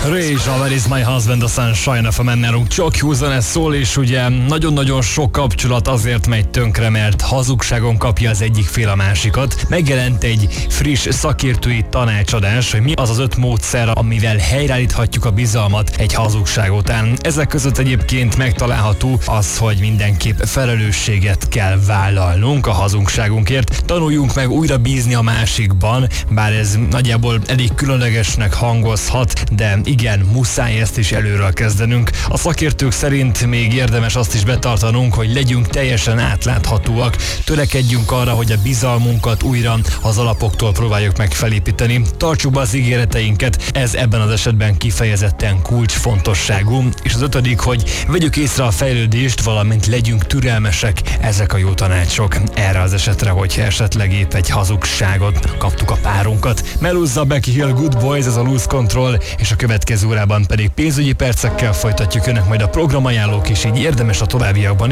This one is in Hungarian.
Rage, Where is my husband, a Sunshine of a Man, nálunk csak jó zene szól, és ugye nagyon-nagyon sok kapcsolat azért megy tönkre, mert hazugságon kapja az egyik fél a másikat. Megjelent egy friss szakértői tanácsadás, hogy mi az az 5 módszer, amivel helyreállíthatjuk a bizalmat egy hazugság után. Ezek között egyébként megtalálható az, hogy mindenképp felelősséget kell vállalnunk a hazugságunkért. Tanuljunk meg újra bízni a másikban, bár ez nagyjából elég különlegesnek hangozhat, de igen, muszáj ezt is előről kezdenünk. A szakértők szerint még érdemes azt is betartanunk, hogy legyünk teljesen átláthatóak, törekedjünk arra, hogy a bizalmunkat újra az alapoktól próbáljuk meg felépíteni. Tartsuk be az ígéreteinket, ez ebben az esetben kifejezetten kulcsfontosságú. És az 5., hogy vegyük észre a fejlődést, valamint legyünk türelmesek, ezek a jó tanácsok erre az esetre, hogyha esetleg épp egy hazugságot kaptuk a párunkat. Meluzza, Becky Hill, Good Boys, ez a Lose Control, és a következő órában pedig pénzügyi percekkel folytatjuk, önök majd a programajánlók is, így érdemes a továbbiakban